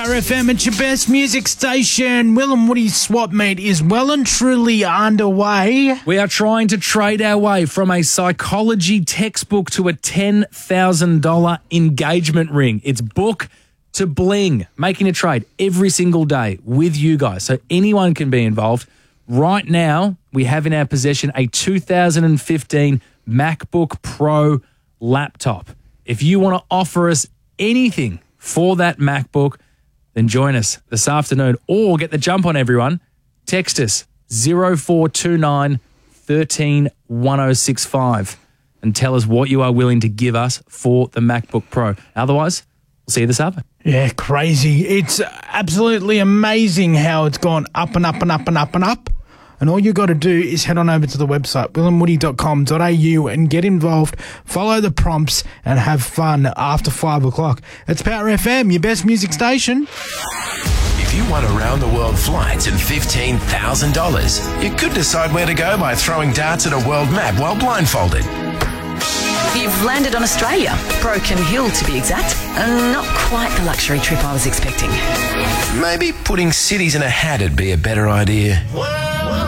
Power FM, it's your best music station. Will and Woody Swap Meet is well and truly underway. We are trying to trade our way from a psychology textbook to a $10,000 engagement ring. It's book to bling, making a trade every single day with you guys. So anyone can be involved. Right now, we have in our possession a 2015 MacBook Pro laptop. If you want to offer us anything for that MacBook, then join us this afternoon or get the jump on everyone. Text us 0429 13 1065 and tell us what you are willing to give us for the MacBook Pro. Otherwise, we'll see you this afternoon. Yeah, crazy. It's absolutely amazing how it's gone up and up and up and up and up. And all you got to do is head on over to the website, willandwoody.com.au, and get involved, follow the prompts, and have fun after 5 o'clock. It's Power FM, your best music station. If you want around-the-world flights and $15,000, you could decide where to go by throwing darts at a world map while blindfolded. You've landed on Australia, Broken Hill to be exact, and not quite the luxury trip I was expecting. Maybe putting cities in a hat would be a better idea.